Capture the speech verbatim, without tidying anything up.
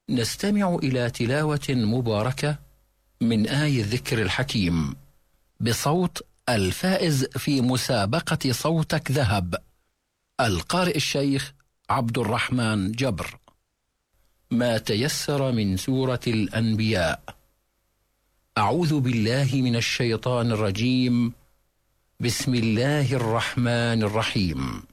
نستمع إلى تلاوة مباركة من آي الذكر الحكيم بصوت الفائز في مسابقة صوتك ذهب، القارئ الشيخ عبد الرحمن جبر. ما تيسر من سورة الأنبياء. أعوذ بالله من الشيطان الرجيم. بسم الله الرحمن الرحيم.